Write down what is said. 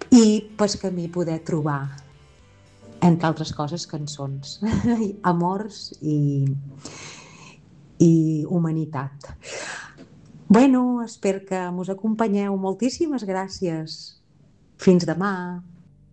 i pel camí poder trobar, entre altres coses, cançons, amors i humanitat. Bueno, espero que mos acompanyeu. Moltíssimes gràcies. Fins demà.